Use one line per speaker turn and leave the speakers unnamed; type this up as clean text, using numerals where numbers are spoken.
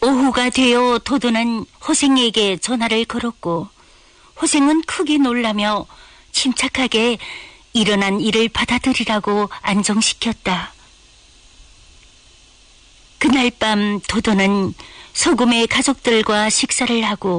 오후가 되어 도도는 호생에게 전화를 걸었고 호생은 크게 놀라며 침착하게 일어난 일을 받아들이라고 안정시켰다. 그날 밤 도도는 소금의 가족들과 식사를 하고